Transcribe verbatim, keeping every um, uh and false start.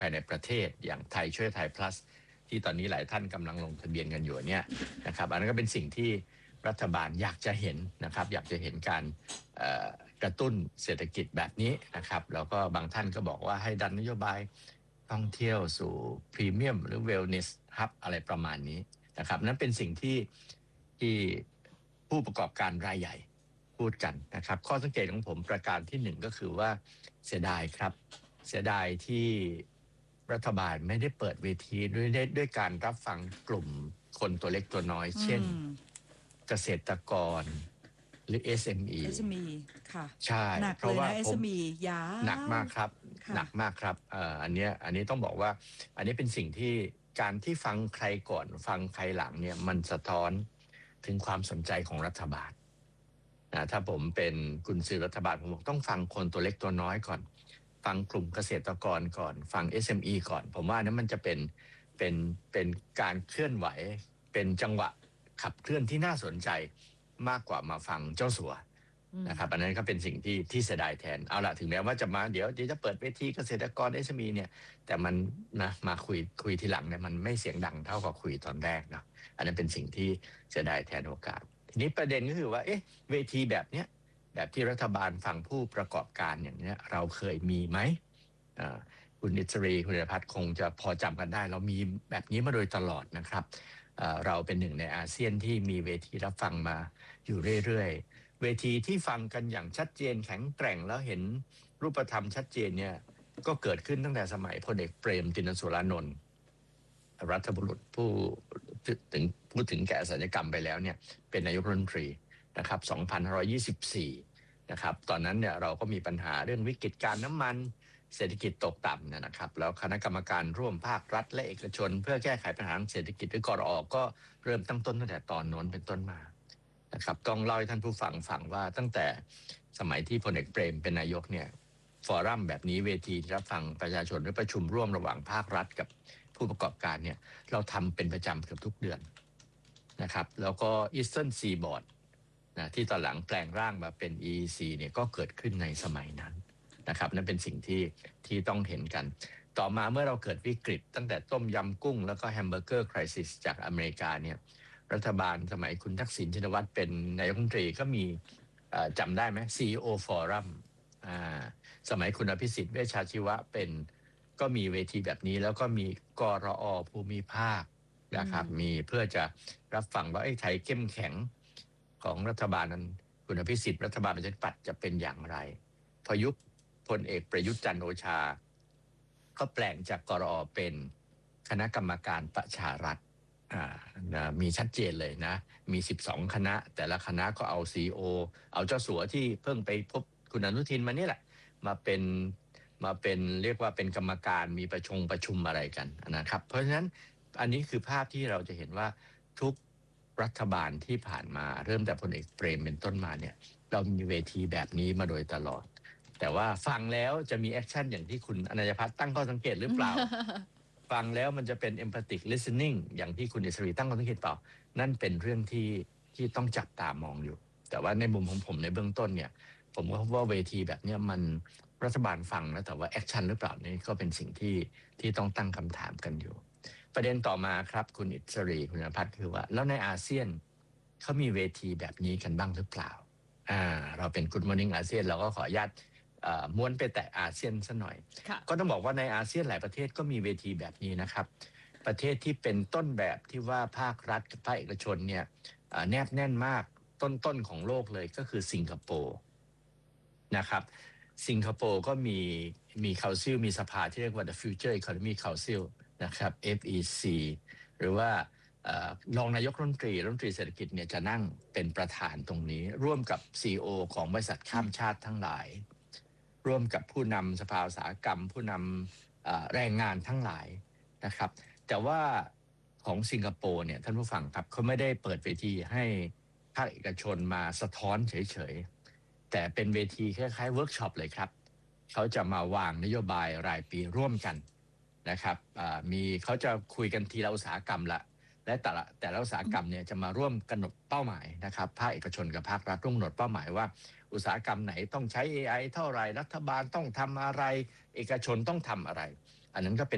ภายในประเทศอย่างไทยช่วยไทย plus ที่ตอนนี้หลายท่านกำลังลงทะเบียนกันอยู่เนี่ยนะครับอันนั้นก็เป็นสิ่งที่รัฐบาลอยากจะเห็นนะครับอยากจะเห็นการกระตุ้นเศรษฐกิจแบบนี้นะครับแล้วก็บางท่านก็บอกว่าให้ดันนโยบายท่องเที่ยวสู่พรีเมียมหรือ wellness hub อะไรประมาณนี้นะครับนั้นเป็นสิ่งที่ที่ผู้ประกอบการรายใหญ่พูดกันนะครับข้อสังเกตของผมประการที่หนึ่งก็คือว่าเสียดายครับเสียดายที่รัฐบาลไม่ได้เปิดเวทีด้วยด้วยการรับฟังกลุ่มคนตัวเล็กตัวน้อยเช่นเกษตรกรหรือ เอส เอ็ม อีเอส เอ็ม อี ค่ะใช่เพราะว่า เอส เอ็ม อี ยาวหนักมากครับหนักมากครับเอ่ออันนี้อันนี้ต้องบอกว่าอันนี้เป็นสิ่งที่การที่ฟังใครก่อนฟังใครหลังเนี่ยมันสะท้อนถึงความสนใจของรัฐบาลนะถ้าผมเป็นกุญสือรัฐบาลผมบอกต้องฟังคนตัวเล็กตัวน้อยก่อนฟังกลุ่มเกษตรกรก่อนฟัง เอส เอ็ม อี ก่อนผมว่านั้นมันจะเป็นเป็นเป็นการเคลื่อนไหวเป็นจังหวะขับเคลื่อนที่น่าสนใจมากกว่ามาฟังเจ้าสัวนะครับอันนั้นก็เป็นสิ่งที่ที่เสียดายแทนเอาละถึงแม้ว่าจะมาเดี๋ยวเดี๋ยวจะเปิดเวทีเกษตรกร เอส เอ็ม อี เนี่ยแต่มันนะมาคุยคุยทีหลังเนี่ยมันไม่เสียงดังเท่ากับคุยตอนแรกนะอันนั้นเป็นสิ่งที่เสียดายแทนโอกาสทีนี้ประเด็นก็คือว่าเอ๊ะเวทีแบบเนี้ยแบบที่รัฐบาลฟังผู้ประกอบการอย่างเนี้ยเราเคยมีไหมอ่าคุณอิสรีคุณธีรพัฒน์คงจะพอจำกันได้เรามีแบบนี้มาโดยตลอดนะครับเราเป็นหนึ่งในอาเซียนที่มีเวทีรับฟังมาอยู่เรื่อยๆเวทีที่ฟังกันอย่างชัดเจนแข็งแกร่งแล้วเห็นรูปธรรมชัดเจนเนี่ยก็เกิดขึ้นตั้งแต่สมัยพลเอกเปรมติณสุรานนท์รัฐบุรุษผู้ถึงพูดถึงแก่สัญญกรรมไปแล้วเนี่ยเป็นนายกรัฐมนตรีนะครับสองพันห้าร้อยยี่สิบสี่นะครับตอนนั้นเนี่ยเราก็มีปัญหาเรื่องวิกฤตการน้ำมันเศรษฐกิจตกต่ำนะครับแล้วคณะกรรมการร่วมภาครัฐและเอกชนเพื่อแก้ไขปัญหาเศรษฐกิจหรือกรอก็เริ่มตั้งต้นตั้งแต่ตอนโน้นเป็นต้นมานะครับต้องเล่าให้ท่านผู้ฟังฟังว่าตั้งแต่สมัยที่พลเอกเปรมเป็นนายกเนี่ยฟอรัมแบบนี้เวทีรับฟังประชาชนหรือประชุมร่วมระหว่างภาครัฐกับผู้ประกอบการเนี่ยเราทำเป็นประจำเกือบทุกเดือนนะครับแล้วก็ Eastern Seaboard นะที่ตอนหลังแปลงร่างมาเป็น อี อี ซี เนี่ยก็เกิดขึ้นในสมัยนั้นนะครับนั่นเป็นสิ่งที่ที่ต้องเห็นกันต่อมาเมื่อเราเกิดวิกฤตตั้งแต่ต้มยำกุ้งแล้วก็แฮมเบอร์เกอร์คริสิสจากอเมริกาเนี่ยรัฐบาลสมัยคุณทักษิณชินวัตรเป็นนายกรัฐมนตรีก็มีจำได้ไหม ซี อี โอ Forum สมัยคุณอภิสิทธิ์เวชชาชีวะเป็นก็มีเวทีแบบนี้แล้วก็มีกรอภูมิภาคนะครับมีเพื่อจะรับฟังว่าไอ้ไทยเข้มแข็งของรัฐบาลนั้นคุณอภิสิทธิ์รัฐบาลประชาธิปัตย์จะเป็นอย่างไรพอยุคพลเอกประยุทธ์จันทร์โอชาก็แปลงจากกรอเป็นคณะกรรมการประชารัฐอ่านะมีชัดเจนเลยนะมีสิบสองคณะแต่ละคณะก็เอา ซี อี โอ เอาเจ้าสัวที่เพิ่งไปพบคุณอนุทินมานี่แหละมาเป็นมาเป็นเรียกว่าเป็นกรรมการมีประชุมประชุมอะไรกันนะครับเพราะฉะนั้นอันนี้คือภาพที่เราจะเห็นว่าทุกรัฐบาลที่ผ่านมาเริ่มแต่พลเอกเปรมเป็นต้นมาเนี่ยเรามีเวทีแบบนี้มาโดยตลอดแต่ว่าฟังแล้วจะมีแอคชั่นอย่างที่คุณอนัญญพัฒน์ตั้งข้อสังเกตหรือเปล่า ฟังแล้วมันจะเป็น empathic listening อย่างที่คุณอิสรีตั้งข้อสังเกตเปล่านั่นเป็นเรื่องที่ที่ต้องจับตามองอยู่แต่ว่าในมุมของผมในเบื้องต้นเนี่ยผมก็ว่าเวทีแบบนี้มันรัฐบาลฟังนะแต่ว่าแอคชั่นหรือเปล่านี่ก็เป็นสิ่งที่ที่ต้องตั้งคำถามกันอยู่ประเด็นต่อมาครับคุณอิสรีคุณอนัญญพัฒน์คือว่าแล้วในอาเซียนเขามีเวทีแบบนี้กันบ้างหรือเปล่าอ่าเราเป็น Good Morning อาเซียนเราก็ขออนุญาตม้วนไปแต่อาเซียนซะหน่อยก็ต้องบอกว่าในอาเซียนหลายประเทศก็มีเวทีแบบนี้นะครับประเทศที่เป็นต้นแบบที่ว่าภาครัฐกับภาคเอกชนเนี่ยแนบแน่นมากต้นๆของโลกเลยก็คือสิงคโปร์นะครับสิงคโปร์ก็มีมีคาซิลมีสภาที่เรียกว่า The Future Economy Council นะครับ เอฟ อี ซี หรือว่ารองนายกรัฐมนตรีรัฐมนตรีเศรษฐกิจเนี่ยจะนั่งเป็นประธานตรงนี้ร่วมกับ ซี อี โอ ของบริษัทข้ามชาติทั้งหลายร่วมกับผู้นำสภาอุตสาหกรรมผู้นำแรงงานทั้งหลายนะครับแต่ว่าของสิงคโปร์เนี่ยท่านผู้ฟังครับเขาไม่ได้เปิดเวทีให้ภาคเอกชนมาสะท้อนเฉยๆแต่เป็นเวทีคล้ายๆเวิร์กช็อปเลยครับเขาจะมาวางนโยบายรายปีร่วมกันนะครับมีเขาจะคุยกันทีละอุตสาหกรรมละและแต่ละแต่ละอุตสาหกรรมเนี่ยจะมาร่วมกำหนดเป้าหมายนะครับภาคเอกชนกับภาครัฐร่วมกำหนดเป้าหมายว่าอุตสาหกรรมไหนต้องใช้ เอ ไอ เท่าไรรัฐบาลต้องทำอะไรเอกชนต้องทำอะไรอันนั้นก็เป็น